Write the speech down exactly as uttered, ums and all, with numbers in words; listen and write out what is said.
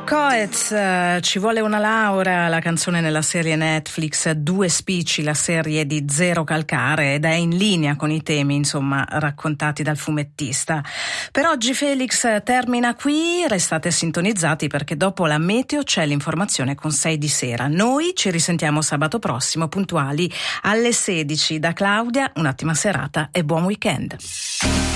Coez, uh, Ci vuole una laurea, la canzone nella serie Netflix Due spicci, la serie di Zero Calcare, ed è in linea con i temi, insomma, raccontati dal fumettista. Per oggi Felix termina qui, restate sintonizzati perché dopo la meteo c'è l'informazione con sei di sera. Noi ci risentiamo sabato prossimo puntuali alle sedici. Da Claudia, un'ottima serata e buon weekend.